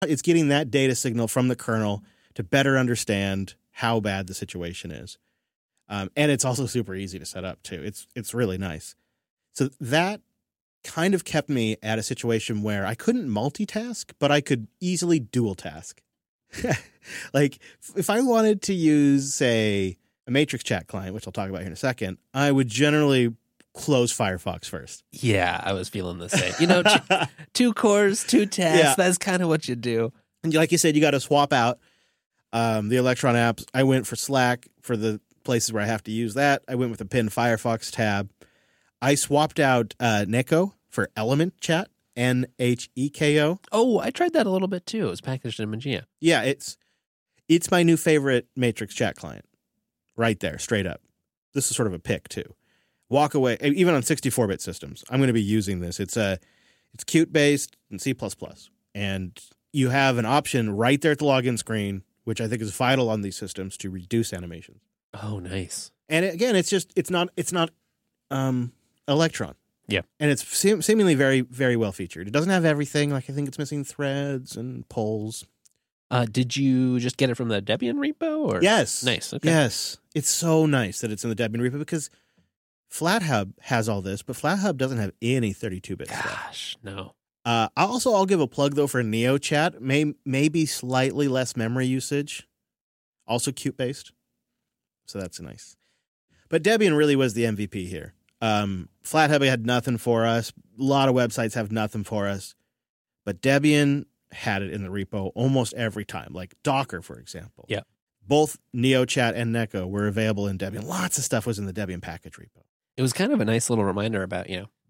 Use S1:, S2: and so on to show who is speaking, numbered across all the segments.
S1: It's getting that data signal from the kernel to better understand how bad the situation is. And it's also super easy to set up too. It's really nice. So that kind of kept me at a situation where I couldn't multitask, but I could easily dual task. Like if I wanted to use, say, a Matrix chat client, which I'll talk about here in a second, I would generally close Firefox first.
S2: Yeah, I was feeling the same. You know, two cores, two tasks. Yeah. That's kind of what you do.
S1: And like you said, you got to swap out the Electron apps. I went for Slack for the places where I have to use that. I went with a pinned Firefox tab. I swapped out Neko for Element Chat, Nheko.
S2: Oh, I tried that a little bit too. It was packaged in Mageia.
S1: Yeah, it's my new favorite Matrix chat client. Right there, straight up. This is sort of a pick too. Walk away, even on 64-bit systems. I'm going to be using this. It's Qt based and C++, and you have an option right there at the login screen, which I think is vital on these systems to reduce animations.
S2: Oh, nice.
S1: And again, it's not Electron.
S2: Yeah.
S1: And it's seemingly very, very well featured. It doesn't have everything. Like I think it's missing threads and polls.
S2: Did you just get it from the Debian repo? Or?
S1: Yes.
S2: Nice. Okay.
S1: Yes. It's so nice that it's in the Debian repo because FlatHub has all this, but FlatHub doesn't have any 32-bit stuff.
S2: Gosh, no.
S1: I'll give a plug though for NeoChat. Maybe slightly less memory usage. Also Qt based. So that's nice. But Debian really was the MVP here. FlatHub had nothing for us. A lot of websites have nothing for us. But Debian had it in the repo almost every time. Like Docker, for example.
S2: Yeah.
S1: Both NeoChat and Neko were available in Debian. Lots of stuff was in the Debian package repo.
S2: It was kind of a nice little reminder about,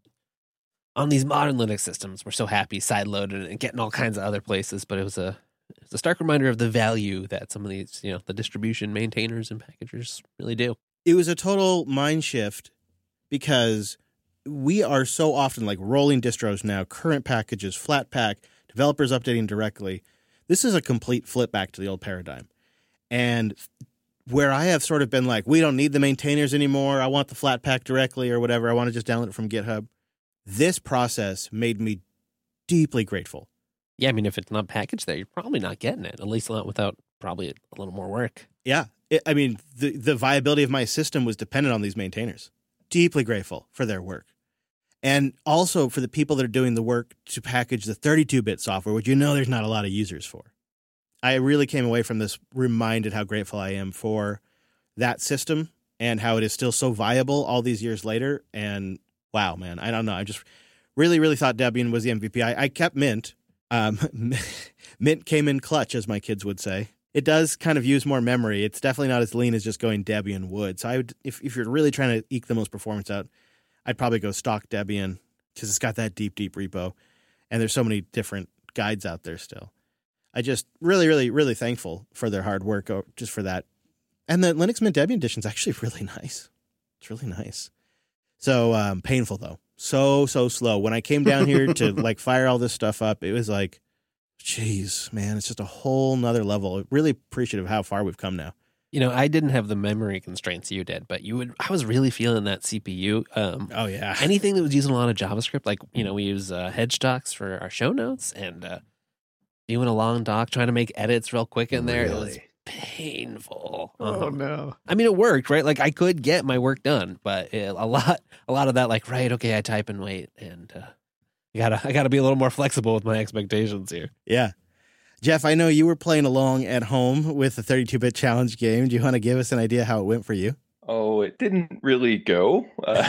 S2: on these modern Linux systems, we're so happy side-loaded and getting all kinds of other places, but it was a stark reminder of the value that some of these, the distribution maintainers and packagers really do.
S1: It was a total mind shift because we are so often like rolling distros now, current packages, Flatpak, developers updating directly. This is a complete flip back to the old paradigm. And where I have sort of been like, we don't need the maintainers anymore. I want the Flatpak directly or whatever. I want to just download it from GitHub. This process made me deeply grateful.
S2: Yeah, I mean, if it's not packaged there, you're probably not getting it, at least not without probably a little more work.
S1: Yeah. The viability of my system was dependent on these maintainers. Deeply grateful for their work. And also for the people that are doing the work to package the 32-bit software, which there's not a lot of users for. I really came away from this reminded how grateful I am for that system and how it is still so viable all these years later. And wow, man, I don't know. I just really, really thought Debian was the MVP. I kept Mint. Mint came in clutch, as my kids would say. It does kind of use more memory. It's definitely not as lean as just going Debian would. So I would, if you're really trying to eke the most performance out, I'd probably go stock Debian because it's got that deep, deep repo. And there's so many different guides out there still. I just really, really, really thankful for their hard work just for that. And the Linux Mint Debian edition is actually really nice. It's really nice. So painful, though. So slow. When I came down here to fire all this stuff up, it was like, geez, man, it's just a whole nother level. Really appreciative of how far we've come now.
S2: I didn't have the memory constraints you did, but I was really feeling that CPU.
S1: Oh, yeah.
S2: Anything that was using a lot of JavaScript, we use Hedgedocs for our show notes and doing a long doc, trying to make edits real quick in there. Really? It was painful.
S1: Oh, no.
S2: I mean, it worked, right? I could get my work done, but a lot of that, right, okay, I type and wait, and I gotta be a little more flexible with my expectations here.
S1: Yeah. Jeff, I know you were playing along at home with the 32-bit challenge game. Do you want to give us an idea how it went for you?
S3: Oh, it didn't really go.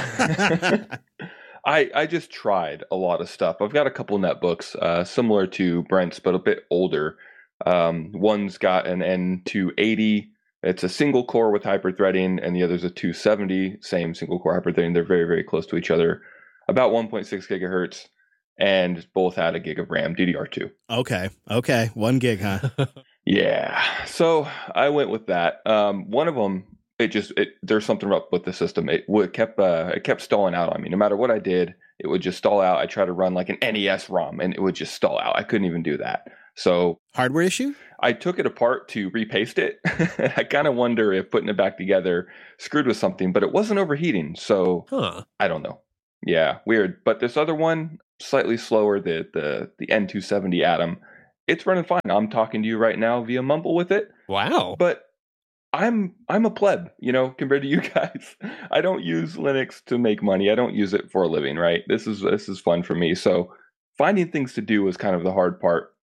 S3: I just tried a lot of stuff. I've got a couple netbooks similar to Brent's, but a bit older. One's got an N280. It's a single core with hyperthreading, and the other's a 270, same single core hyperthreading. They're very, very close to each other, about 1.6 gigahertz. And both had a gig of RAM, DDR2.
S1: Okay. 1 gig, huh?
S3: Yeah. So I went with that. One of them, there's something up with the system. It kept stalling out on me. No matter what I did, it would just stall out. I tried to run an NES ROM, and it would just stall out. I couldn't even do that. So
S1: hardware issue?
S3: I took it apart to repaste it. I kind of wonder if putting it back together screwed with something, but it wasn't overheating. So I don't know. Yeah, weird. But this other one, slightly slower, the N270 Atom, it's running fine. I'm talking to you right now via Mumble with it.
S2: Wow.
S3: But I'm a pleb, compared to you guys. I don't use Linux to make money. I don't use it for a living, right? This is fun for me. So finding things to do was kind of the hard part.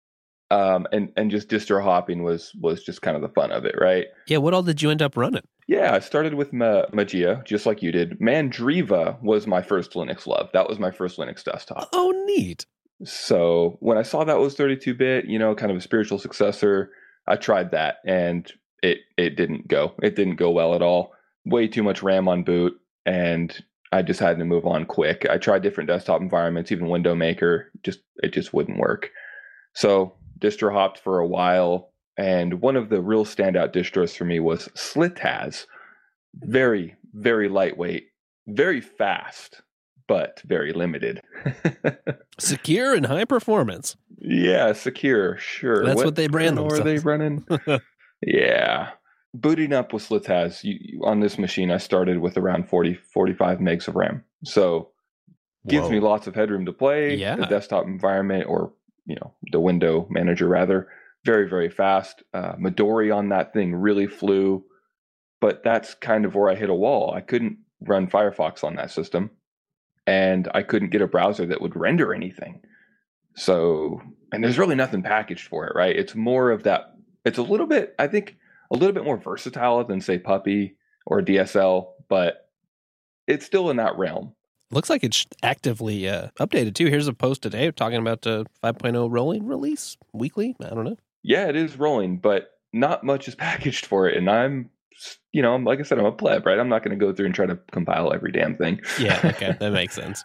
S3: And just distro hopping was just kind of the fun of it, right?
S2: Yeah, what all did you end up running?
S3: Yeah, I started with Mageia, just like you did. Mandriva was my first Linux love. That was my first Linux desktop.
S2: Oh, neat.
S3: So when I saw that was 32-bit, kind of a spiritual successor, I tried that, and it didn't go. It didn't go well at all. Way too much RAM on boot, and I just had to move on quick. I tried different desktop environments, even Window Maker. It just wouldn't work. So distro hopped for a while, and one of the real standout distros for me was Slitaz. Very, very lightweight, very fast, but very limited.
S2: Secure and high performance.
S3: Yeah, secure, sure.
S2: That's what they brand
S3: themselves. Are they running? Yeah. Booting up with Slitaz, on this machine, I started with around 45 megs of RAM. So gives me lots of headroom to play.
S2: Yeah.
S3: The desktop environment, or the window manager rather, very, very fast. Midori on that thing really flew, but that's kind of where I hit a wall. I couldn't run Firefox on that system, and I couldn't get a browser that would render anything. So, and there's really nothing packaged for it, right? It's more of that. It's a little bit more versatile than, say, Puppy or DSL, but it's still in that realm.
S2: Looks like it's actively updated, too. Here's a post today talking about 5.0 rolling release weekly. I don't know.
S3: Yeah, it is rolling, but not much is packaged for it. And I'm like I said, I'm a pleb, right? I'm not going to go through and try to compile every damn thing.
S2: Yeah, okay. That makes sense.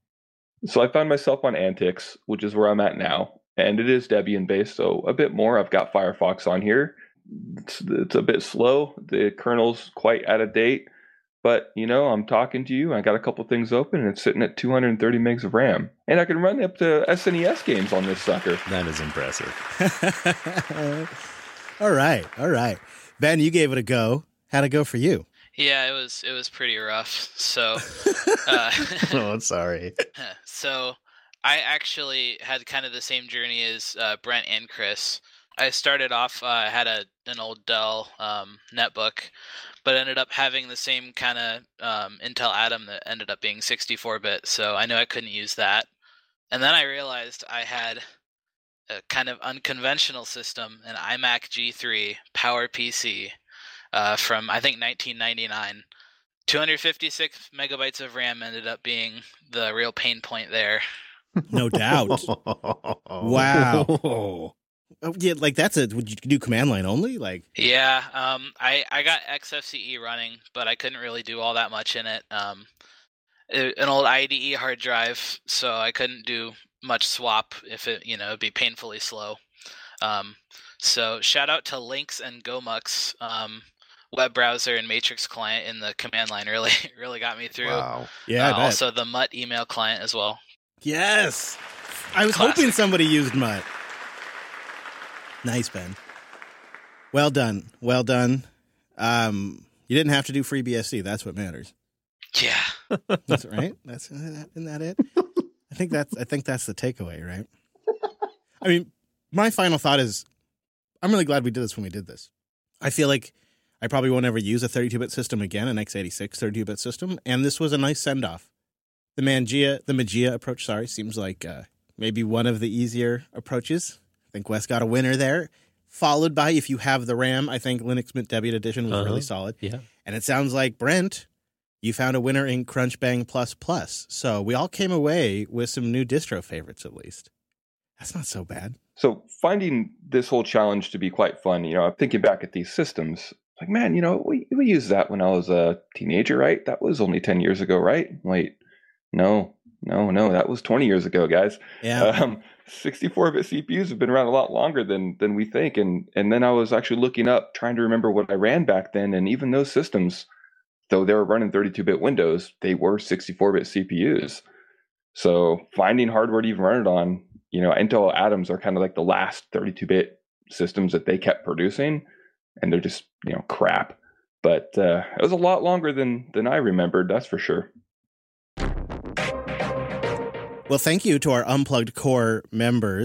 S3: So I found myself on Antix, which is where I'm at now. And it is Debian based, so a bit more. I've got Firefox on here. It's a bit slow. The kernel's quite out of date. But, I'm talking to you. I got a couple things open, and it's sitting at 230 megs of RAM. And I can run up to SNES games on this sucker.
S4: That is impressive.
S1: All right. Ben, you gave it a go. How'd it go for you?
S5: Yeah, it was pretty rough. So,
S4: Oh, sorry.
S5: So I actually had kind of the same journey as Brent and Chris. I started off, had an old Dell netbook, but ended up having the same kind of Intel Atom that ended up being 64-bit, so I knew I couldn't use that. And then I realized I had a kind of unconventional system, an iMac G3 PowerPC from, I think, 1999. 256 megabytes of RAM ended up being the real pain point there.
S1: No doubt. Wow. Oh, yeah, like would you do command line only? Like,
S5: yeah, I got XFCE running, but I couldn't really do all that much in it. An old IDE hard drive, so I couldn't do much swap if it'd be painfully slow. So shout out to Lynx and GoMux, web browser and Matrix client in the command line really got me through.
S4: Wow.
S1: yeah, I bet.
S5: Also the Mutt email client as well.
S1: Yes. I was
S5: Classic.
S1: hoping somebody used Mutt. Nice, Ben. Well done. Well done. You didn't have to do FreeBSD. That's what matters.
S5: Yeah.
S1: That's right. Isn't that it? I think that's the takeaway, right? I mean, my final thought is I'm really glad we did this when we did this. I feel like I probably won't ever use a 32-bit system again, an x86 32-bit system, and this was a nice send-off. The Mageia approach, seems like maybe one of the easier approaches. I think Wes got a winner there. Followed by, if you have the RAM, I think Linux Mint Debian Edition was really solid.
S2: Yeah.
S1: And it sounds like, Brent, you found a winner in CrunchBang++. So we all came away with some new distro favorites, at least. That's not so bad.
S3: So finding this whole challenge to be quite fun, I'm thinking back at these systems, like, man, we used that when I was a teenager, right? That was only 10 years ago, right? Wait, no, that was 20 years ago, guys.
S1: Yeah.
S3: 64-bit CPUs have been around a lot longer than we think. And then I was actually looking up, trying to remember what I ran back then. And even those systems, though they were running 32-bit Windows, they were 64-bit CPUs. So finding hardware to even run it on, Intel Atoms are kind of like the last 32-bit systems that they kept producing. And they're just, crap. But it was a lot longer than I remembered, that's for sure.
S1: Well, thank you to our Unplugged Core members.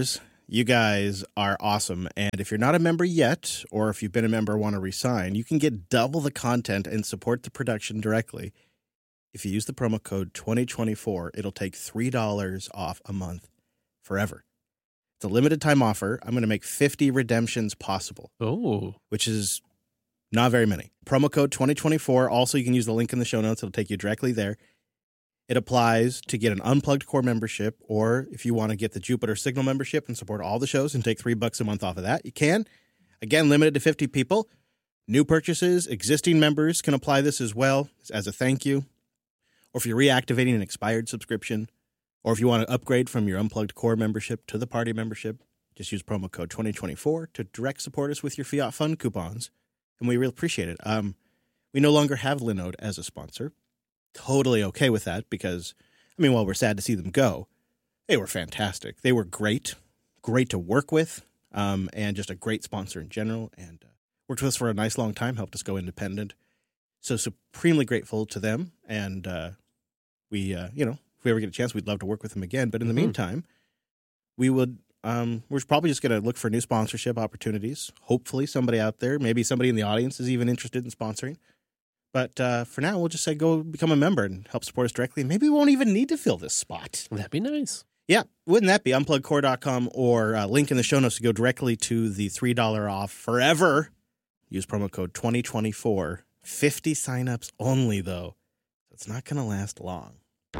S1: You guys are awesome. And if you're not a member yet, or if you've been a member and want to resign, you can get double the content and support the production directly. If you use the promo code 2024, it'll take $3 off a month forever. It's a limited time offer. I'm going to make 50 redemptions possible.
S2: Oh.
S1: Which is not very many. Promo code 2024. Also, you can use the link in the show notes. It'll take you directly there. It applies to get an Unplugged Core membership, or if you want to get the Jupiter Signal membership and support all the shows and take $3 a month off of that, you can. Again, limited to 50 people. New purchases, existing members can apply this as well as a thank you. Or if you're reactivating an expired subscription, or if you want to upgrade from your Unplugged Core membership to the Party membership, just use promo code 2024 to direct support us with your Fiat Fund coupons, and we really appreciate it. We no longer have Linode as a sponsor. Totally okay with that because, I mean, while we're sad to see them go, they were fantastic. They were great to work with, and just a great sponsor in general, and worked with us for a nice long time, helped us go independent. So supremely grateful to them, and we, if we ever get a chance, we'd love to work with them again. But in the meantime, we would, we're probably just going to look for new sponsorship opportunities. Hopefully somebody out there, maybe somebody in the audience is even interested in sponsoring. But for now, we'll just say go become a member and help support us directly. Maybe we won't even need to fill this spot.
S2: That'd be nice.
S1: Yeah, wouldn't that be? Unpluggedcore.com or link in the show notes to go directly to the $3 off forever. Use promo code 2024. 50 signups only, though. It's not going to last long.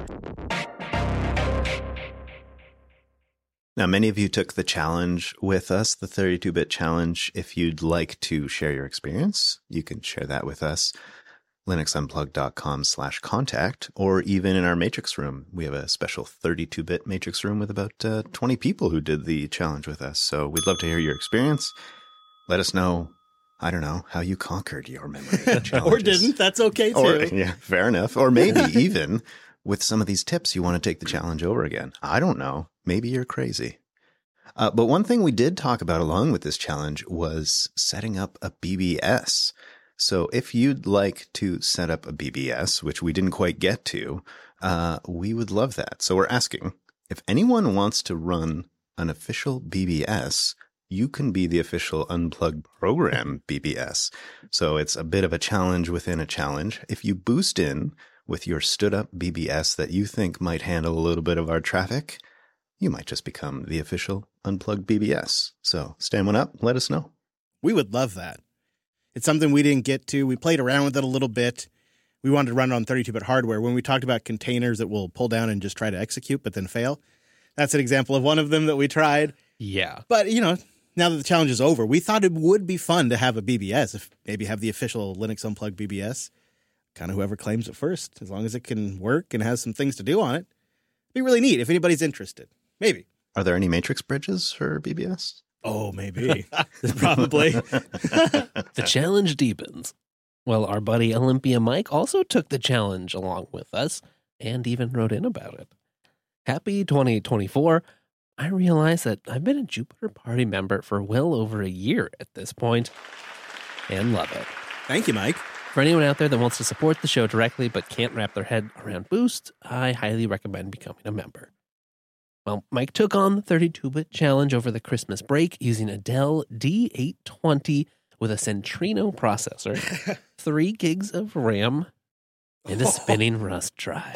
S4: Now, many of you took the challenge with us, the 32-bit challenge. If you'd like to share your experience, you can share that with us. linuxunplugged.com/contact, or even in our Matrix room. We have a special 32-bit Matrix room with about 20 people who did the challenge with us. So we'd love to hear your experience. Let us know, I don't know, how you conquered your memory challenges.
S1: Or didn't. That's okay, too.
S4: Or, yeah, fair enough. Or maybe even with some of these tips, you want to take the challenge over again. I don't know. Maybe you're crazy. But one thing we did talk about along with this challenge was setting up a BBS. So if you'd like to set up a BBS, which we didn't quite get to, we would love that. So we're asking, if anyone wants to run an official BBS, you can be the official Unplugged program BBS. So it's a bit of a challenge within a challenge. If you boost in with your stood up BBS that you think might handle a little bit of our traffic, you might just become the official Unplugged BBS. So stand one up, let us know.
S1: We would love that. It's something we didn't get to. We played around with it a little bit. We wanted to run it on 32-bit hardware. When we talked about containers that will pull down and just try to execute but then fail, that's an example of one of them that we tried.
S2: Yeah.
S1: But, now that the challenge is over, we thought it would be fun to have a BBS, if maybe have the official Linux Unplugged BBS, kind of whoever claims it first, as long as it can work and has some things to do on it. It'd be really neat if anybody's interested. Maybe.
S4: Are there any Matrix bridges for BBS?
S1: Oh, maybe. Probably.
S2: The challenge deepens. Well, our buddy Olympia Mike also took the challenge along with us and even wrote in about it. Happy 2024. I realize that I've been a Jupiter Party member for well over a year at this point and love it.
S1: Thank you, Mike.
S2: For anyone out there that wants to support the show directly but can't wrap their head around Boost, I highly recommend becoming a member. Well, Mike took on the 32-bit challenge over the Christmas break using a Dell D820 with a Centrino processor, 3 gigs of RAM, and a spinning Rust drive.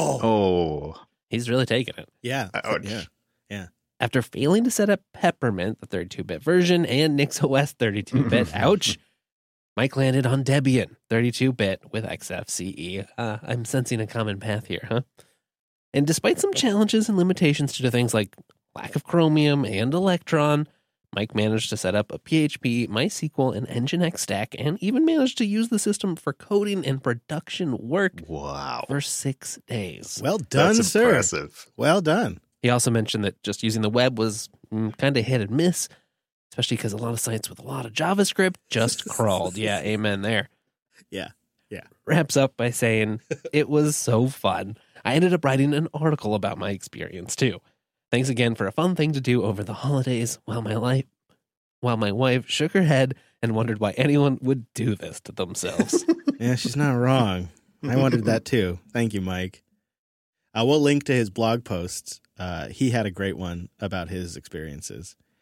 S4: Oh.
S2: He's really taking it.
S1: Yeah.
S4: Ouch.
S1: Yeah.
S2: After failing to set up Peppermint, the 32-bit version, and NixOS 32-bit, ouch, Mike landed on Debian 32-bit with XFCE. I'm sensing a common path here, huh? And despite some challenges and limitations due to things like lack of Chromium and Electron, Mike managed to set up a PHP, MySQL, and Nginx stack, and even managed to use the system for coding and production work for 6 days.
S1: Well done,
S4: That's
S1: sir.
S4: impressive.
S1: Well done.
S2: He also mentioned that just using the web was kind of hit and miss, especially because a lot of sites with a lot of JavaScript just crawled. Yeah, amen there.
S1: Yeah.
S2: Wraps up by saying, it was so fun. I ended up writing an article about my experience, too. Thanks again for a fun thing to do over the holidays while my wife shook her head and wondered why anyone would do this to themselves.
S1: Yeah, she's not wrong. I wondered that, too. Thank you, Mike. We'll link to his blog posts. He had a great one about his experiences.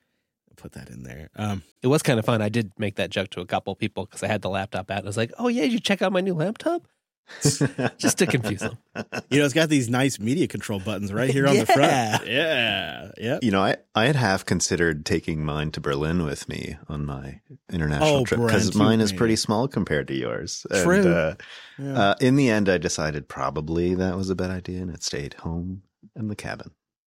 S1: put that in there.
S2: It was kind of fun. I did make that joke to a couple people because I had the laptop out. I was like, oh, yeah, did you check out my new laptop? Just to confuse them.
S1: It's got these nice media control buttons right here on the front. Yeah. Yep.
S4: I had half considered taking mine to Berlin with me on my international trip because
S1: Brent,
S4: mine is pretty small compared to yours.
S1: True.
S4: And, in the end, I decided probably that was a bad idea, and it stayed home in the cabin.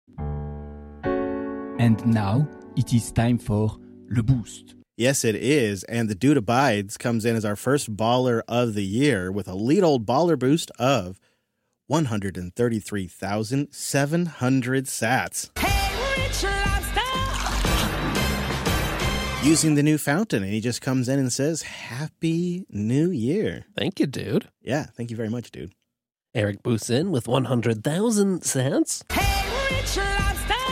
S6: And now it is time for Le Boost.
S1: Yes, it is. And the Dude Abides comes in as our first baller of the year with a lead old baller boost of 133,700 sats.
S7: Hey, rich lobster!
S1: Using the new fountain. And he just comes in and says, Happy New Year.
S2: Thank you, dude.
S1: Yeah, thank you very much, dude.
S2: Eric boosts in with 100,000 cents.
S7: Hey, rich lobster!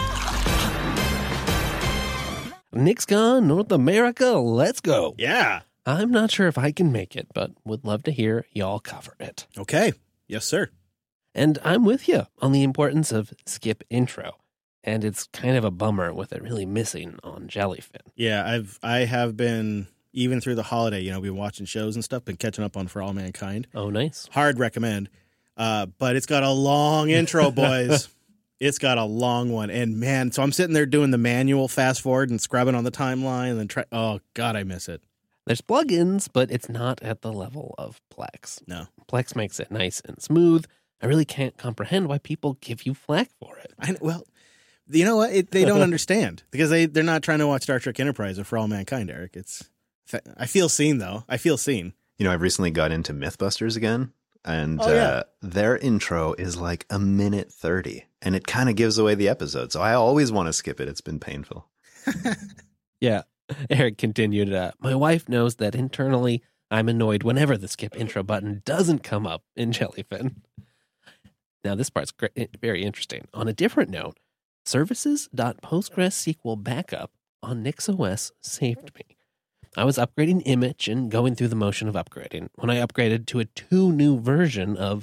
S2: NixCon North America, let's go.
S1: Yeah.
S2: I'm not sure if I can make it, but would love to hear y'all cover it.
S1: Okay. Yes, sir.
S2: And I'm with you on the importance of skip intro. And it's kind of a bummer with it really missing on Jellyfin.
S1: Yeah, I have been, even through the holiday, we've been watching shows and stuff, been catching up on For All Mankind.
S2: Oh, nice.
S1: Hard recommend. But it's got a long intro, boys. It's got a long one. And man, so I'm sitting there doing the manual fast forward and scrubbing on the timeline and then oh God, I miss it.
S2: There's plugins, but it's not at the level of Plex.
S1: No.
S2: Plex makes it nice and smooth. I really can't comprehend why people give you flack for it.
S1: Well, you know what? They don't understand because they're not trying to watch Star Trek Enterprise or For All Mankind, Eric. I feel seen, though. I feel seen.
S4: I've recently got into Mythbusters again. And their intro is like a minute 30, and it kind of gives away the episode. So I always want to skip it. It's been painful.
S2: Yeah. Eric continued, my wife knows that internally I'm annoyed whenever the skip intro button doesn't come up in Jellyfin. Now, this part's very interesting. On a different note, services.postgresql backup on NixOS saved me. I was upgrading image and going through the motion of upgrading when I upgraded to a 2 new version of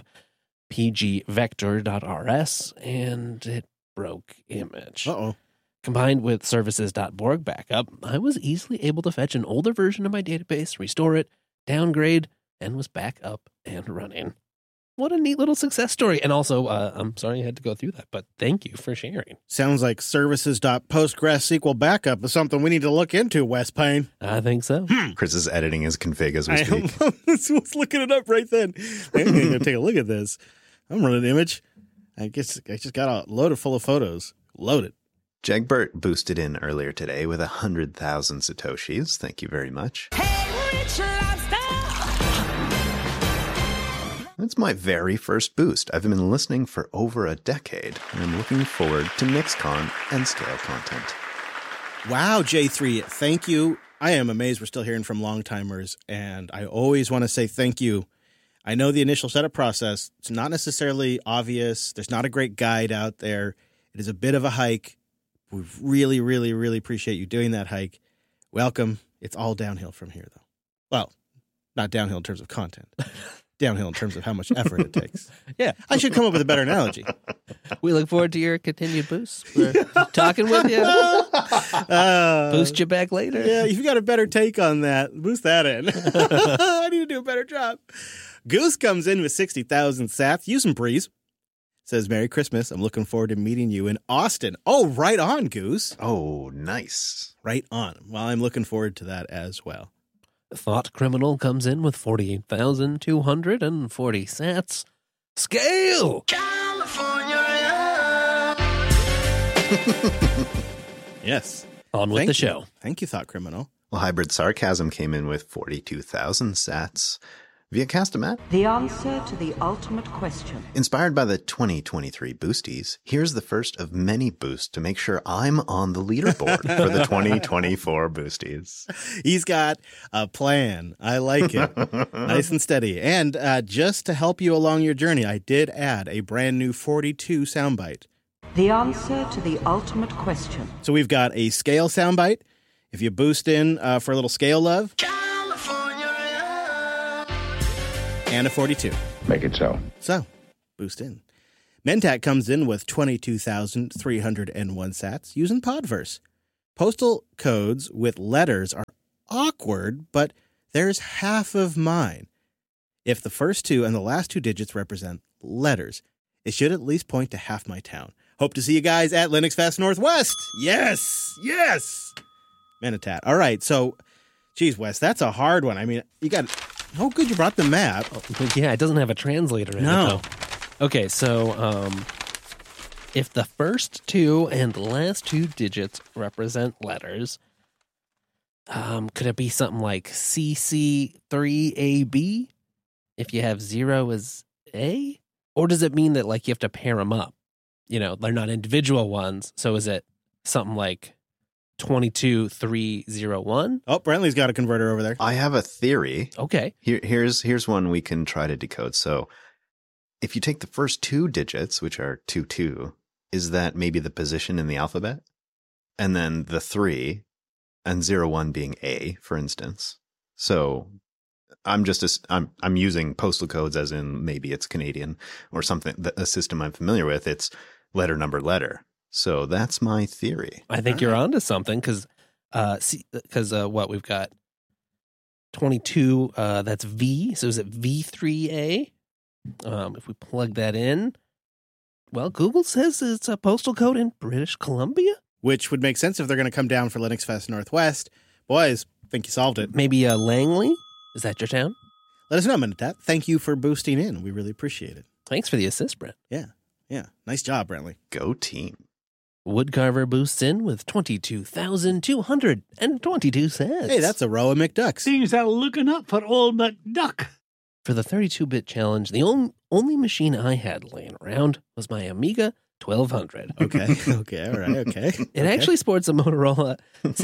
S2: pgvector.rs, and it broke image.
S1: Uh-oh.
S2: Combined with services.borg backup, I was easily able to fetch an older version of my database, restore it, downgrade, and was back up and running. What a neat little success story. And also, I'm sorry I had to go through that, but thank you for sharing.
S1: Sounds like services.postgresql backup is something we need to look into, Wes Payne.
S2: I think so.
S4: Chris is editing his config as we speak.
S1: I was looking it up right then. I'm going to take a look at this. I'm running an image. I just got a loaded full of photos. Loaded.
S4: Jegbert boosted in earlier today with 100,000 Satoshis. Thank you very much.
S7: Hey, rich lobster!
S4: That's my very first boost. I've been listening for over a decade, and I'm looking forward to NixCon and scale content.
S1: Wow, J3, thank you. I am amazed we're still hearing from long-timers, and I always want to say thank you. I know the initial setup process, it's not necessarily obvious. There's not a great guide out there. It is a bit of a hike. We really, really, really appreciate you doing that hike. Welcome. It's all downhill from here, though. Well, not downhill in terms of content. Downhill in terms of how much effort it takes.
S2: Yeah.
S1: I should come up with a better analogy.
S2: We look forward to your continued boosts. We're talking with you. Boost you back later.
S1: Yeah, you've got a better take on that. Boost that in. I need to do a better job. Goose comes in with 60,000 sats. Use some breeze. Says, Merry Christmas. I'm looking forward to meeting you in Austin. Oh, right on, Goose.
S4: Oh, nice.
S1: Right on. Well, I'm looking forward to that as well.
S2: Thought Criminal comes in with 48,240 sats. Scale!
S1: Yes.
S2: On with the show.
S1: Thank you, Thought Criminal.
S4: Well, Hybrid Sarcasm came in with 42,000 sats via Castomat.
S8: The answer to the ultimate question.
S4: Inspired by the 2023 boosties, here's the first of many boosts to make sure I'm on the leaderboard for the 2024 boosties.
S1: He's got a plan. I like it. Nice and steady. And just to help you along your journey, I did add a brand new 42 soundbite.
S8: The answer to the ultimate question.
S1: So we've got a scale soundbite. If you boost in for a little scale love. And a 42.
S3: Make it so.
S1: So, boost in. Mentat comes in with 22,301 sats using Podverse. Postal codes with letters are awkward, but there's half of mine. If the first two and the last two digits represent letters, it should at least point to half my town. Hope to see you guys at Linux Fest Northwest. Yes, yes. Minitat. All right, so, geez, Wes, that's a hard one. I mean, you got, oh, good, you brought the map.
S2: Yeah, it doesn't have a translator in it,
S1: No.
S2: though. Okay, so if the first two and last two digits represent letters, could it be something like CC3AB if you have 0 as A? Or does it mean that, like, you have to pair them up? You know, they're not individual ones. So is it something like 22301?
S1: Oh, Brentley's got a converter over there.
S4: I have a theory.
S2: Okay.
S4: Here's one we can try to decode. So if you take the first two digits, which are 22, is that maybe the position in the alphabet? And then the 3 and 01 being A, for instance. So I'm using postal codes as in maybe it's Canadian or something, a system I'm familiar with. It's letter, number, letter. So that's my theory.
S2: I think you're onto something because what we've got 22, that's V. So is it V3A? If we plug that in, well, Google says it's a postal code in British Columbia.
S1: Which would make sense if they're going to come down for Linux Fest Northwest. Boys, think you solved it.
S2: Maybe Langley? Is that your town?
S1: Let us know, Minitat. Thank you for boosting in. We really appreciate it.
S2: Thanks for the assist, Brent.
S1: Yeah. Nice job, Brentley.
S4: Go team.
S2: Woodcarver boosts in with 22,222 cents.
S1: Hey, that's a row of McDucks.
S9: Things are looking up for old McDuck.
S2: For the 32-bit challenge, the only machine I had laying around was my Amiga 1200.
S1: Okay, all right, okay.
S2: It actually sports a Motorola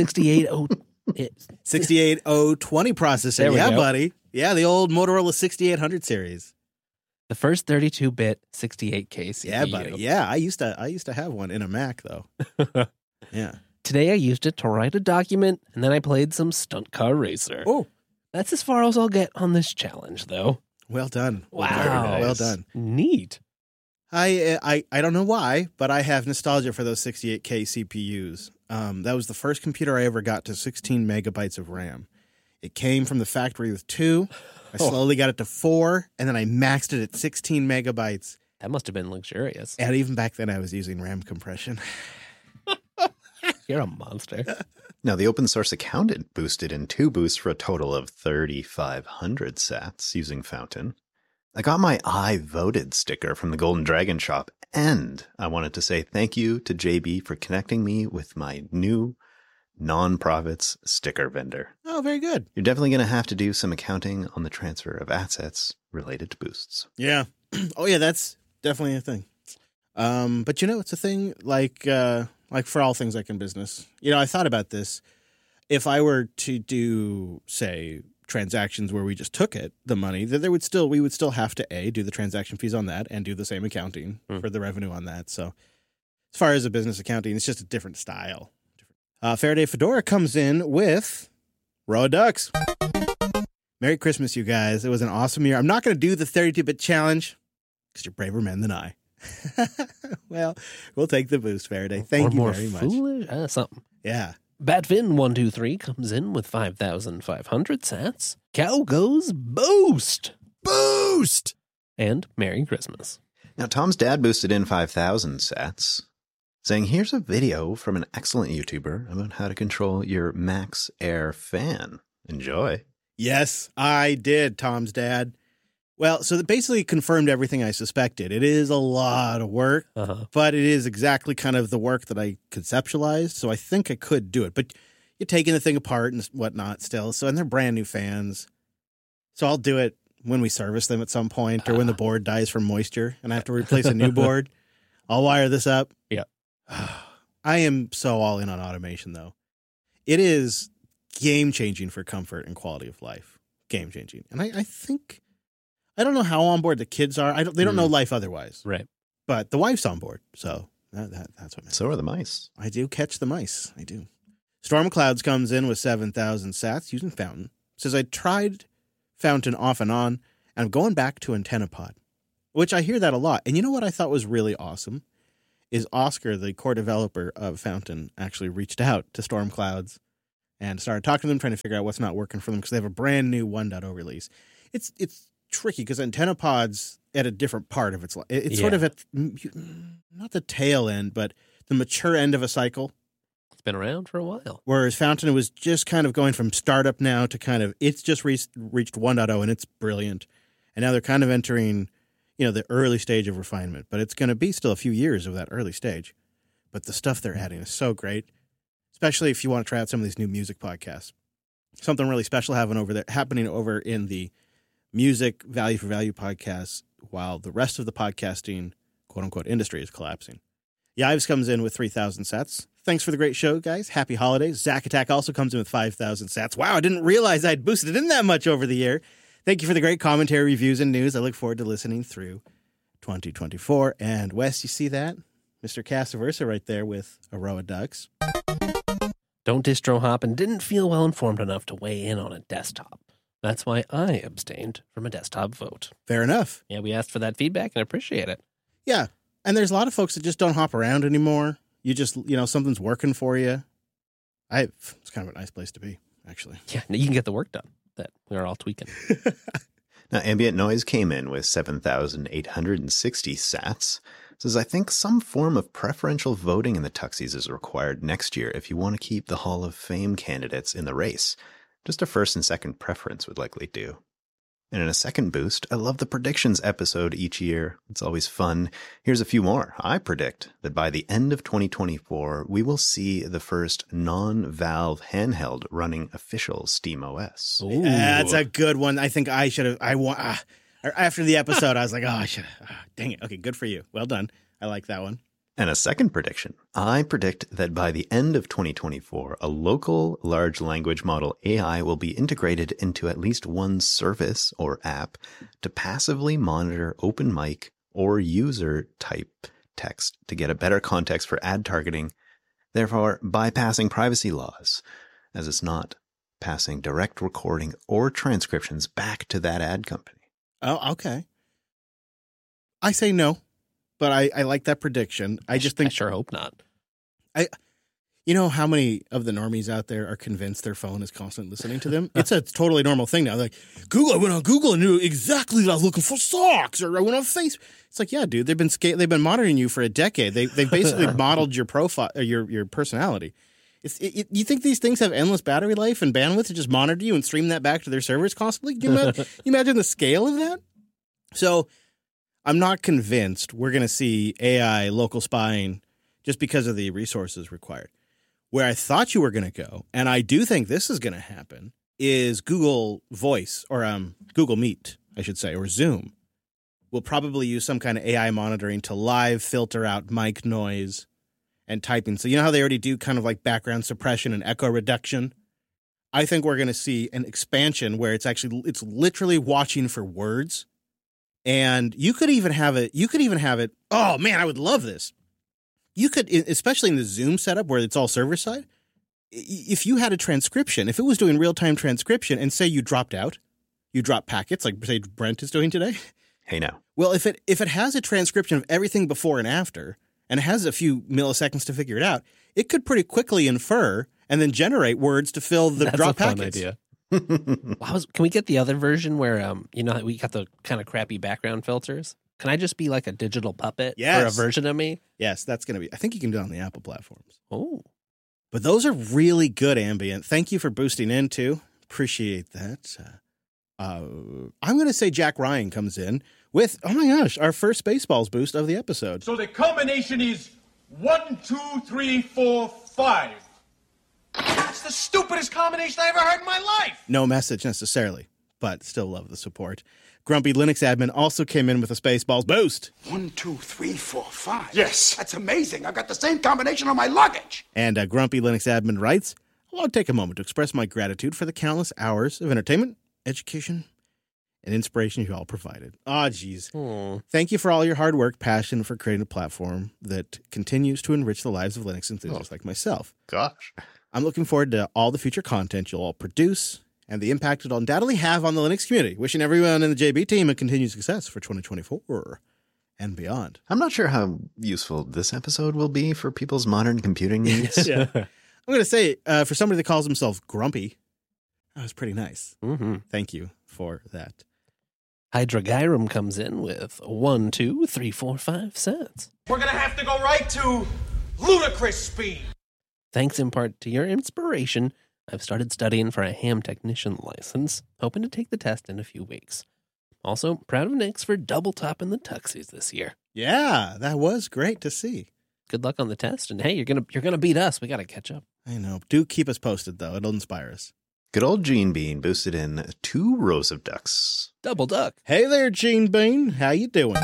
S1: 68020 processor.
S2: There we
S1: Yeah,
S2: go.
S1: buddy. Yeah, the old Motorola 6800 series.
S2: The first 32-bit 68K CPU.
S1: Yeah, buddy. Yeah, I used to have one in a Mac though. Yeah.
S2: Today I used it to write a document, and then I played some Stunt Car Racer.
S1: Oh,
S2: That's as far as I'll get on this challenge, though.
S1: well done.
S2: Wow.
S1: Well done.
S2: Neat.
S1: I don't know why, but I have nostalgia for those 68K CPUs. That was the first computer I ever got to 16 megabytes of RAM. It came from the factory with 2. I slowly got it to 4, and then I maxed it at 16 megabytes.
S2: That must have been luxurious.
S1: And even back then, I was using RAM compression.
S2: You're a monster.
S4: Now, the open source account it boosted in 2 boosts for a total of 3,500 sats using Fountain. I got my I voted sticker from the Golden Dragon shop, and I wanted to say thank you to JB for connecting me with my new non-profits sticker vendor.
S1: Oh, very good.
S4: You're definitely going to have to do some accounting on the transfer of assets related to boosts.
S1: Yeah. Oh, yeah, that's definitely a thing. But it's a thing like for all things like in business. I thought about this. If I were to do, say, transactions where we just took the money, that we would still have to do the transaction fees on that and do the same accounting for the revenue on that. So as far as a business accounting, it's just a different style. Faraday Fedora comes in with Row of Ducks. Merry Christmas, you guys. It was an awesome year. I'm not going to do the 32-bit challenge because you're braver men than I. Well, we'll take the boost, Faraday. Thank you very much.
S2: Foolish? Something.
S1: Yeah.
S2: Batfin123 comes in with 5,500 sats. Cow goes boost.
S4: Boost!
S2: And Merry Christmas.
S4: Now, Tom's dad boosted in 5,000 sats, saying, here's a video from an excellent YouTuber about how to control your Max Air fan. Enjoy.
S1: Yes, I did, Tom's dad. Well, so that basically confirmed everything I suspected. It is a lot of work, but it is exactly kind of the work that I conceptualized, so I think I could do it. But you're taking the thing apart and whatnot still, and they're brand new fans. So I'll do it when we service them at some point or when the board dies from moisture and I have to replace a new board. I'll wire this up.
S2: Yeah.
S1: I am so all in on automation, though. It is game-changing for comfort and quality of life. Game-changing. And I think... I don't know how on board the kids are. They don't know life otherwise.
S2: Right.
S1: But the wife's on board, so that's what matters.
S4: So are the mice.
S1: I do catch the mice. I do. Storm Clouds comes in with 7,000 sats using Fountain. Says, I tried Fountain off and on, and I'm going back to AntennaPod, which I hear that a lot. And you know what I thought was really awesome? is Oscar, the core developer of Fountain, actually reached out to Storm Clouds and started talking to them, trying to figure out what's not working for them because they have a brand new 1.0 release. It's tricky because AntennaPod's at a different part of its life. It's sort of at not the tail end, but the mature end of a cycle.
S2: It's been around for a while.
S1: Whereas Fountain was just kind of going from startup now to kind of, it's just reached 1.0 and it's brilliant. And now they're kind of entering, the early stage of refinement. But it's going to be still a few years of that early stage. But the stuff they're adding is so great, especially if you want to try out some of these new music podcasts. Something really special happening over in the music value for value podcasts while the rest of the podcasting, quote unquote, industry is collapsing. Yives comes in with 3,000 sats. Thanks for the great show, guys. Happy holidays. Zack Attack also comes in with 5,000 sats. Wow, I didn't realize I'd boosted it in that much over the year. Thank you for the great commentary, reviews, and news. I look forward to listening through 2024. And Wes, you see that? Mr. Casaversa right there with Aroa Ducks.
S2: Don't distro hop and didn't feel well informed enough to weigh in on a desktop. That's why I abstained from a desktop vote.
S1: Fair enough.
S2: Yeah, we asked for that feedback and I appreciate it.
S1: Yeah. And there's a lot of folks that just don't hop around anymore. You just, something's working for you. It's kind of a nice place to be, actually.
S2: Yeah, you can get the work done that we're all tweaking.
S4: Now, Ambient Noise came in with 7,860 sats. Says, I think some form of preferential voting in the Tuxies is required next year if you want to keep the Hall of Fame candidates in the race. Just a first and second preference would likely do. And in a second boost, I love the predictions episode each year. It's always fun. Here's a few more. I predict that by the end of 2024, we will see the first non-Valve handheld running official SteamOS.
S1: Ooh. That's a good one. I think I should have. After the episode, I was like, I should have. Dang it. Okay, good for you. Well done. I like that one.
S4: And a second prediction. I predict that by the end of 2024, a local large language model AI will be integrated into at least one service or app to passively monitor open mic or user type text to get a better context for ad targeting, therefore bypassing privacy laws, as it's not passing direct recording or transcriptions back to that ad company.
S1: Oh, okay. I say no. But I like that prediction. I
S2: sure hope not.
S1: You know how many of the normies out there are convinced their phone is constantly listening to them? It's a totally normal thing now. They're like, I went on Google and knew exactly that I was looking for socks, or I went on Facebook. It's like, yeah, dude, they've been monitoring you for a decade. They basically modeled your profile, or your personality. You think these things have endless battery life and bandwidth to just monitor you and stream that back to their servers constantly? Can you imagine the scale of that? So I'm not convinced we're going to see AI local spying just because of the resources required. Where I thought you were going to go, and I do think this is going to happen, is Google Voice, or Google Meet, I should say, or Zoom, will probably use some kind of AI monitoring to live filter out mic noise and typing. So you know how they already do kind of like background suppression and echo reduction? I think we're going to see an expansion where it's literally watching for words. And you could even have it. Oh man, I would love this. You could, especially in the Zoom setup where it's all server side, if you had a transcription, if it was doing real time transcription, and say you dropped out, you drop packets like say Brent is doing today.
S4: Hey now.
S1: Well, if it has a transcription of everything before and after, and it has a few milliseconds to figure it out, it could pretty quickly infer and then generate words to fill the drop packets.
S2: That's a fun idea. Can we get the other version where we got the kind of crappy background filters? Can I just be like a digital puppet for a version of me?
S1: Yes, that's going to be. I think you can do it on the Apple platforms.
S2: Oh,
S1: but those are really good ambient. Thank you for boosting in too. Appreciate that. I'm going to say Jack Ryan comes in with, oh my gosh, our first Spaceballs boost of the episode.
S10: So the combination is 1, 2, 3, 4, 5. That's the stupidest combination I ever heard in my life.
S1: No message necessarily, but still love the support. Grumpy Linux admin also came in with a Spaceballs boost.
S11: 1, 2, 3, 4, 5.
S10: Yes.
S11: That's amazing. I've got the same combination on my luggage.
S1: And Grumpy Linux admin writes, I want to take a moment to express my gratitude for the countless hours of entertainment, education, and inspiration you all provided. Oh, geez. Thank you for all your hard work, passion for creating a platform that continues to enrich the lives of Linux enthusiasts like myself.
S4: Gosh.
S1: I'm looking forward to all the future content you'll all produce and the impact it'll undoubtedly have on the Linux community. Wishing everyone in the JB team a continued success for 2024. and beyond.
S4: I'm not sure how useful this episode will be for people's modern computing needs.
S1: Yeah. I'm going to say, for somebody that calls himself grumpy, that was pretty nice.
S2: Mm-hmm.
S1: Thank you for that.
S2: Hydra Gyrum comes in with 1, 2, 3, 4, 5 cents.
S10: We're gonna have to go right to ludicrous speed.
S2: Thanks in part to your inspiration, I've started studying for a ham technician license, hoping to take the test in a few weeks. Also, proud of Nix for double topping the tuxies this year.
S1: Yeah, that was great to see.
S2: Good luck on the test, and hey, you're gonna beat us. We gotta catch up.
S1: I know. Do keep us posted, though. It'll inspire us.
S4: Good old Gene Bean boosted in 2 rows of ducks.
S2: Double duck.
S1: Hey there, Gene Bean. How you doing?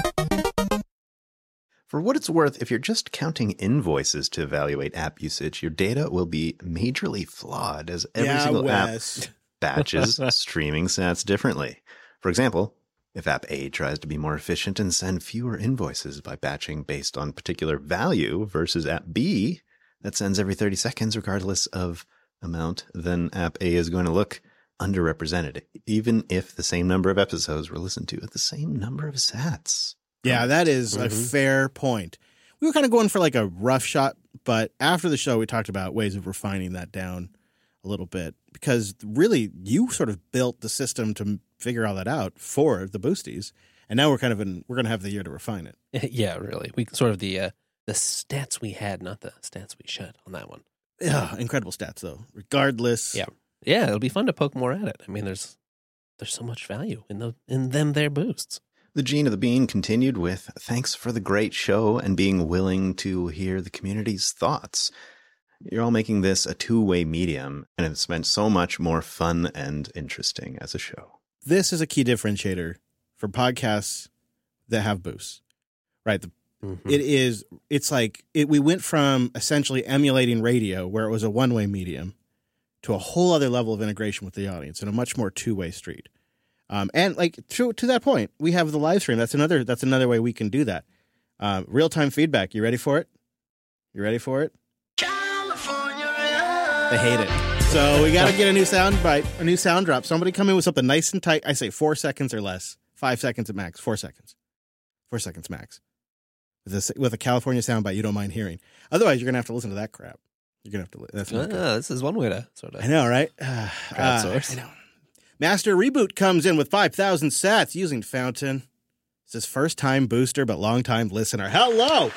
S4: For what it's worth, if you're just counting invoices to evaluate app usage, your data will be majorly flawed as every single app batches streaming stats differently. For example, if app A tries to be more efficient and send fewer invoices by batching based on particular value versus app B that sends every 30 seconds regardless of amount, then app A is going to look underrepresented, even if the same number of episodes were listened to at the same number of sats.
S1: Yeah, that is a fair point. We were kind of going for like a rough shot, but after the show, we talked about ways of refining that down a little bit because really you sort of built the system to figure all that out for the boosties. And now we're going to have the year to refine it.
S2: Yeah, really. We sort of the stats we had, not the stats we should on that one.
S1: Yeah, incredible stats though. Regardless.
S2: Yeah. Yeah, it'll be fun to poke more at it. I mean, there's so much value in them their boosts.
S4: The Gene of the Bean continued with, thanks for the great show and being willing to hear the community's thoughts. You're all making this a two-way medium, and it's meant so much more fun and interesting as a show.
S1: This is a key differentiator for podcasts that have boosts, right? We went from essentially emulating radio, where it was a one-way medium, to a whole other level of integration with the audience and a much more two-way street. And like to that point, we have the live stream. That's another way we can do that. Real-time feedback. You ready for it? You ready for it? They hate it. So we got to get a new sound bite, a new sound drop. Somebody come in with something nice and tight. I say 4 seconds or less. 5 seconds at max. 4 seconds. 4 seconds max. With a California soundbite you don't mind hearing. Otherwise, you're going to have to listen to that crap. You're going to have to. That's
S2: this is one way to sort of.
S1: I know, right?
S2: Crowdsource.
S1: I know. Master Reboot comes in with 5,000 sats using Fountain. It's his first-time booster, but long-time listener. Hello!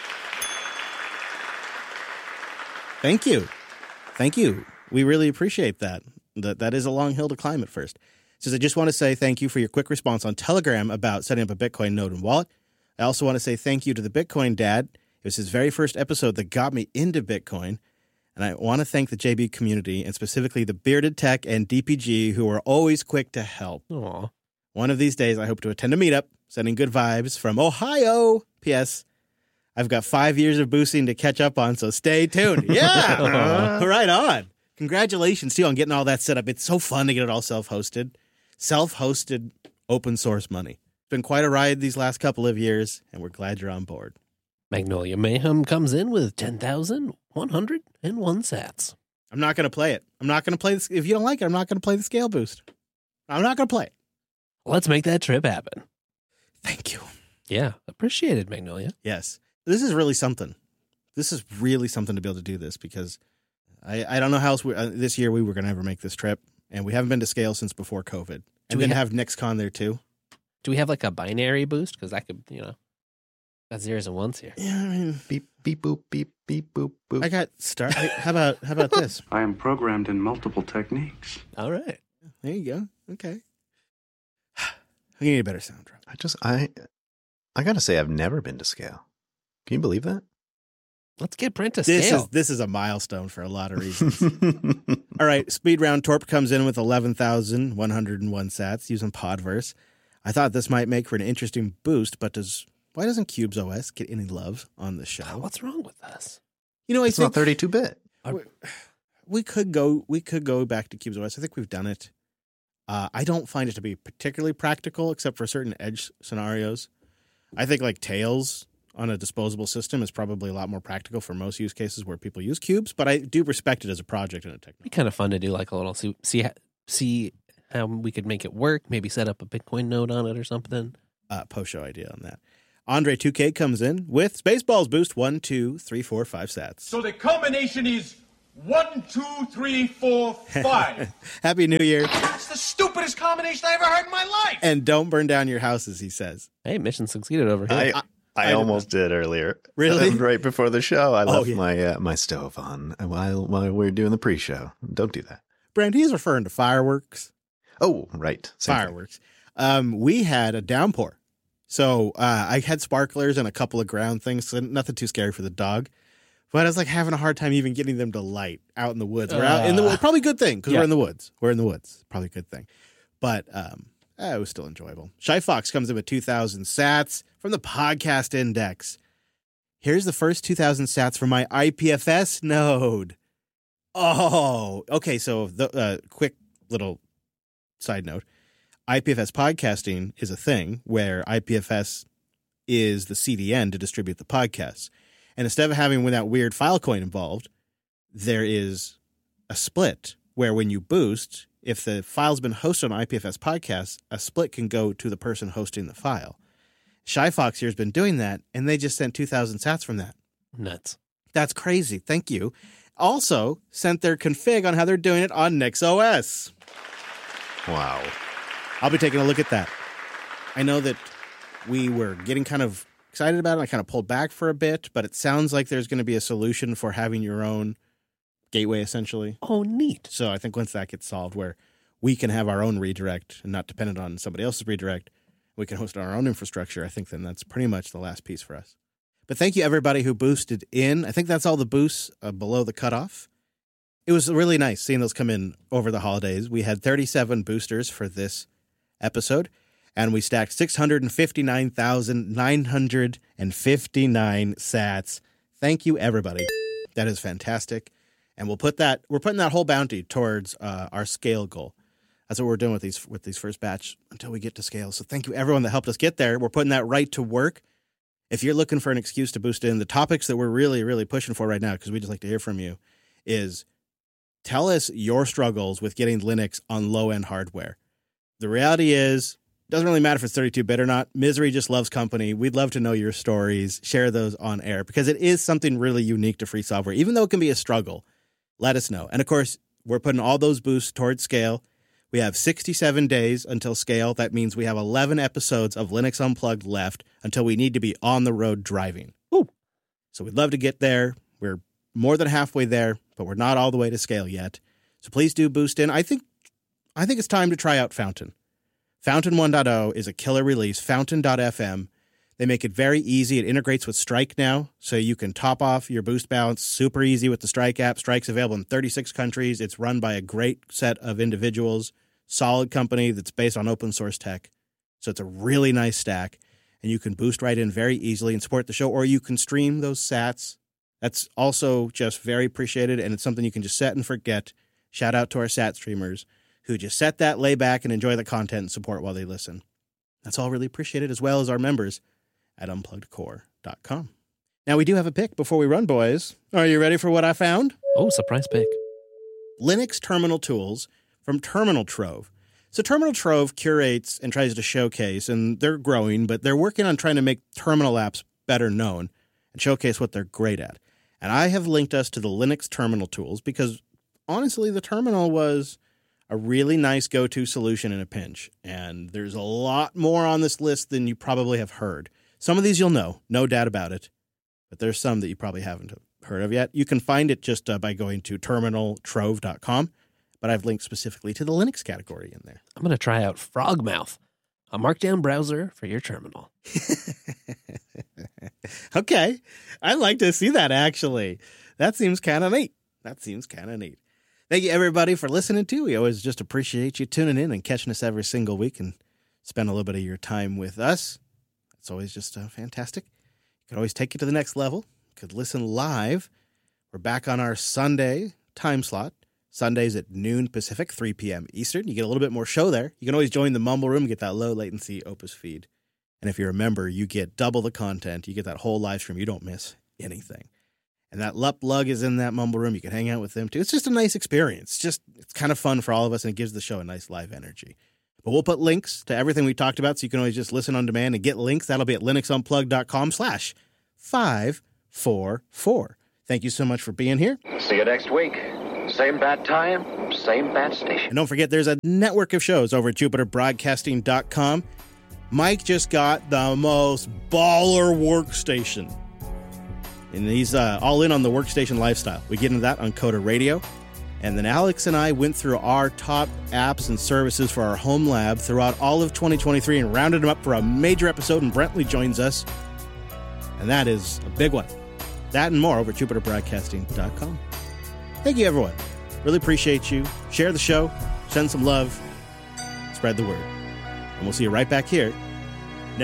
S1: Thank you. Thank you. We really appreciate that. That is a long hill to climb at first. It says, I just want to say thank you for your quick response on Telegram about setting up a Bitcoin node and wallet. I also want to say thank you to the Bitcoin Dad. It was his very first episode that got me into Bitcoin. And I want to thank the JB community and specifically the Bearded Tech and DPG who are always quick to help.
S2: Aww.
S1: One of these days, I hope to attend a meetup, sending good vibes from Ohio. P.S. I've got 5 years of boosting to catch up on, so stay tuned. Yeah! Right on. Congratulations, too, on getting all that set up. It's so fun to get it all self-hosted. Self-hosted open source money. It's been quite a ride these last couple of years, and we're glad you're on board.
S2: Magnolia Mayhem comes in with 10,101 sats.
S1: I'm not going to play it. I'm not going to play this. If you don't like it, I'm not going to play the scale boost. I'm not going to play it.
S2: Let's make that trip happen.
S1: Thank you.
S2: Yeah, appreciated, Magnolia.
S1: Yes. This is really something. This is really something to be able to do this because I don't know how else this year we were going to ever make this trip, and we haven't been to scale since before COVID. And we have NextCon there too. Do
S2: we have like a binary boost? Because that could, got zeros and ones here.
S1: Yeah, I mean,
S4: beep beep boop beep beep boop boop.
S1: I got how about this?
S12: I am programmed in multiple techniques.
S2: All right,
S1: there you go. Okay, we need a better sound drop.
S4: I gotta say, I've never been to scale. Can you believe that?
S2: Let's get Brent to scale.
S1: This is a milestone for a lot of reasons. All right, Speed Round Torp comes in with 11,101 sats using Podverse. I thought this might make for an interesting boost, but why doesn't Cubes OS get any love on the show?
S2: What's wrong with us?
S4: It's not 32-bit.
S1: We could go back to Cubes OS. I think we've done it. I don't find it to be particularly practical, except for certain edge scenarios. I think like Tails on a disposable system is probably a lot more practical for most use cases where people use cubes, but I do respect it as a project and a technology.
S2: It'd be kind of fun to do like a little see how we could make it work. Maybe set up a Bitcoin node on it or something.
S1: Post show idea on that. Andre 2K comes in with Spaceballs boost 1, 2, 3, 4, 5 sats.
S10: So the combination is 1, 2, 3, 4, 5.
S1: Happy New Year.
S10: That's the stupidest combination I ever heard in my life.
S1: And don't burn down your houses, he says.
S2: Hey, mission succeeded over here.
S4: I almost did earlier.
S1: Really?
S4: Right before the show, I left my stove on while we were doing the pre-show. Don't do that.
S1: Brand, he's referring to fireworks.
S4: Oh, right. Same
S1: Fireworks. We had a downpour. So I had sparklers and a couple of ground things, so nothing too scary for the dog. But I was like having a hard time even getting them to light out in the woods. We're out in the woods. Probably a good thing because we're in the woods. We're in the woods. Probably a good thing. But it was still enjoyable. Shy Fox comes in with 2,000 sats from the podcast index. Here's the first 2,000 sats from my IPFS node. Oh, okay. So the quick little side note. IPFS podcasting is a thing where IPFS is the CDN to distribute the podcasts. And instead of having that weird Filecoin involved, there is a split where when you boost, if the file's been hosted on IPFS podcasts, a split can go to the person hosting the file. Shy Fox here has been doing that, and they just sent 2,000 sats from that.
S2: Nuts.
S1: That's crazy. Thank you. Also sent their config on how they're doing it on NixOS.
S4: Wow.
S1: I'll be taking a look at that. I know that we were getting kind of excited about it. I kind of pulled back for a bit, but it sounds like there's going to be a solution for having your own gateway, essentially.
S2: Oh, neat.
S1: So I think once that gets solved, where we can have our own redirect and not dependent on somebody else's redirect, we can host our own infrastructure. I think then that's pretty much the last piece for us. But thank you, everybody who boosted in. I think that's all the boosts below the cutoff. It was really nice seeing those come in over the holidays. We had 37 boosters for this episode, and we stacked 659,959 sats. Thank you, everybody. That is fantastic. And we're putting that whole bounty towards our scale goal. That's what we're doing with these first batch until we get to scale. So thank you, everyone that helped us get there. We're putting that right to work. If you're looking for an excuse to boost in, the topics that we're really, really pushing for right now, because we just like to hear from you, is tell us your struggles with getting Linux on low-end hardware. The reality is, it doesn't really matter if it's 32-bit or not. Misery just loves company. We'd love to know your stories. Share those on air because it is something really unique to free software. Even though it can be a struggle, let us know. And, of course, we're putting all those boosts towards scale. We have 67 days until scale. That means we have 11 episodes of Linux Unplugged left until we need to be on the road driving. Woo. So we'd love to get there. We're more than halfway there, but we're not all the way to scale yet. So please do boost in. I think it's time to try out Fountain. Fountain 1.0 is a killer release. Fountain.fm. They make it very easy. It integrates with Strike now, so you can top off your boost balance super easy with the Strike app. Strike's available in 36 countries. It's run by a great set of individuals, solid company that's based on open source tech. So it's a really nice stack, and you can boost right in very easily and support the show, or you can stream those sats. That's also just very appreciated, and it's something you can just set and forget. Shout out to our sat streamers who just set that, lay back, and enjoy the content and support while they listen. That's all really appreciated, as well as our members at unpluggedcore.com. Now, we do have a pick before we run, boys. Are you ready for what I found?
S2: Oh, surprise pick.
S1: Linux terminal tools from Terminal Trove. So Terminal Trove curates and tries to showcase, and they're growing, but they're working on trying to make terminal apps better known and showcase what they're great at. And I have linked us to the Linux terminal tools because, honestly, the terminal was a really nice go-to solution in a pinch. And there's a lot more on this list than you probably have heard. Some of these you'll know, no doubt about it. But there's some that you probably haven't heard of yet. You can find it just by going to terminaltrove.com. But I've linked specifically to the Linux category in there.
S2: I'm going to try out Frogmouth, a markdown browser for your terminal.
S1: Okay. I'd like to see that, actually. That seems kind of neat. Thank you, everybody, for listening, too. We always just appreciate you tuning in and catching us every single week and spend a little bit of your time with us. It's always just fantastic. You can always take it to the next level. You could listen live. We're back on our Sunday time slot. Sundays at noon Pacific, 3 p.m. Eastern. You get a little bit more show there. You can always join the Mumble Room and get that low latency Opus feed. And if you're a member, you get double the content. You get that whole live stream. You don't miss anything. And that Lup Lug is in that Mumble Room. You can hang out with them, too. It's just a nice experience. It's kind of fun for all of us, and it gives the show a nice live energy. But we'll put links to everything we talked about so you can always just listen on demand and get links. That'll be at linuxunplugged.com/544. Thank you so much for being here.
S13: See you next week. Same bat time, same bat station.
S1: And don't forget, there's a network of shows over at JupiterBroadcasting.com. Mike just got the most baller workstation. And he's all in on the workstation lifestyle. We get into that on Coda Radio. And then Alex and I went through our top apps and services for our home lab throughout all of 2023 and rounded them up for a major episode, and Brentley joins us. And that is a big one. That and more over at JupiterBroadcasting.com. Thank you, everyone. Really appreciate you. Share the show. Send some love. Spread the word. And we'll see you right back here